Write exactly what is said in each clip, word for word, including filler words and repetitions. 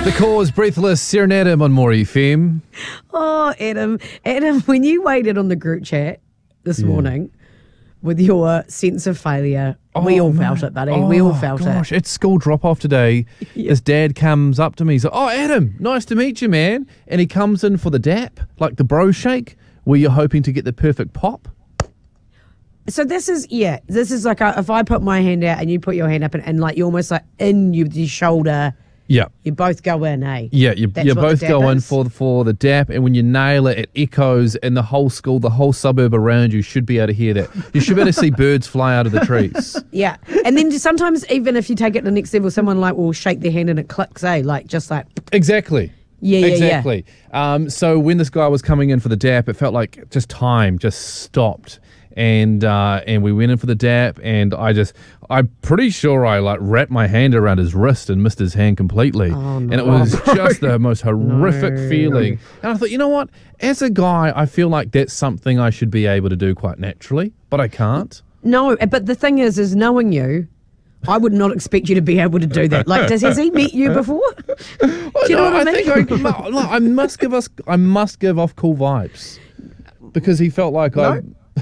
The Cause, Breathless, Sarah and Adam on More F M. Oh, Adam, Adam, when you waited on the group chat this Yeah. morning with your sense of failure, we Oh, all man. felt it, buddy. we all Oh, felt gosh, it. It's school drop-off today. Yeah. His dad comes up to me. He's like, oh, Adam, nice to meet you, man. And he comes in for the dap, like the bro shake, where you're hoping to get the perfect pop. So this is, yeah, this is like a, if I put my hand out and you put your hand up and, and like you're almost like in your, your shoulder, Yeah. you both go in, eh? Yeah, you, That's you what the both dap go in is? for, for the dap, and when you nail it, it echoes, and the whole school, the whole suburb around you should be able to hear that. You should be able to see birds fly out of the trees. Yeah. And then just sometimes even if you take it to the next level, someone like will shake their hand and it clicks, eh? Like just like, Exactly. yeah, yeah, Exactly. Um, so when this guy was coming in for the dap, it felt like just time just stopped. And uh, and we went in for the dap, and I just, I'm pretty sure I like wrapped my hand around his wrist and missed his hand completely. Oh, no. And it was just the most horrific No. feeling. And I thought, you know what? As a guy, I feel like that's something I should be able to do quite naturally, but I can't. No, but the thing is, is knowing you, I would not expect you to be able to do that. Like, does has he met you before? Do you know No, what I, mean? think I, no, look, I must give us, I must give off cool vibes, because he felt like I.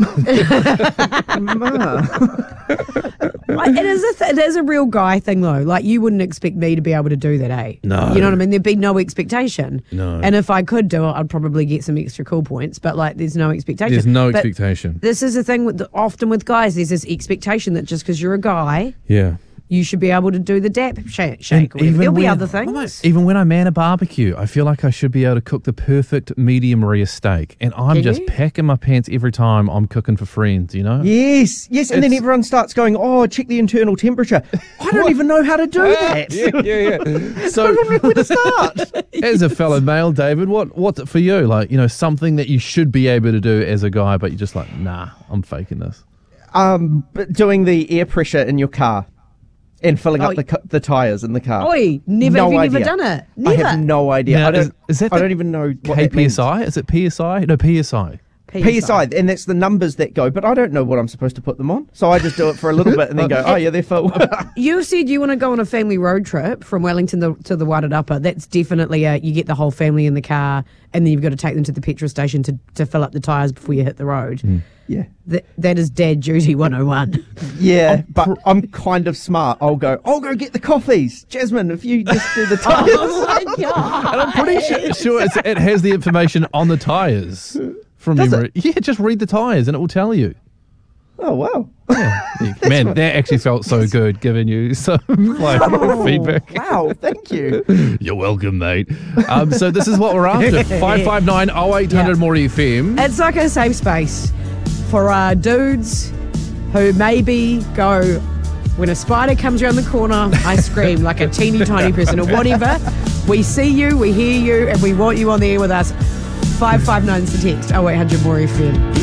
Like, it is a th- it is a real guy thing though. Like you wouldn't expect me to be able to do that, eh? No. You know what I mean? There'd be no expectation. No. And if I could do it, I'd probably get some extra cool points. But like, there's no expectation. There's no But expectation. This is the thing with the, often with guys. There's this expectation that just because you're a guy, Yeah. you should be able to do the dap shake. shake or whatever. There'll be when- other things. Even when I man a barbecue, I feel like I should be able to cook the perfect medium rare steak, and I'm Can just you? packing my pants every time I'm cooking for friends. You know? Yes, yes, and then It's- everyone starts going, oh, check the internal temperature. I don't even know how to do that. yeah, yeah, yeah. So, Where to start? as a fellow male, David, what what's it for you? Like, you know, something that you should be able to do as a guy, but you're just like, nah, I'm faking this. um, but doing the air pressure in your car and filling Oh, up the cu- the tires in the car. Oi, never No have you never idea. done it? I Never. have no idea. Now, I don't. is- is that I the don't even know what that means. K P S I? Is it P S I? No, P S I. P S I, and that's the numbers that go, but I don't know what I'm supposed to put them on. So I just do it for a little bit and then go, oh yeah, they're full. You said you want to go on a family road trip from Wellington to, to the Wairarapa. That's definitely a, you get the whole family in the car and then you've got to take them to the petrol station to, to fill up the tyres before you hit the road. yeah. That, that is dad duty one oh one. Yeah, but I'm kind of smart. I'll go, I'll go get the coffees. Jasmine, if you just do the tires. Oh my God. And I'm pretty sure, sure it's, it has the information on the tyres from Does memory. Yeah, just read the tyres and it will tell you. Oh, wow. Man, that actually felt so good giving you some like feedback. Wow, thank you. You're welcome, mate. Um, so this is what we're after. five five nine, oh eight hundred Yeah. more F M. It's like a safe space for uh, dudes who maybe go, when a spider comes around the corner, I scream like a teeny tiny person or whatever. We see you, we hear you, and we want you on the air with us. five five nine is the text, oh eight hundred more F M.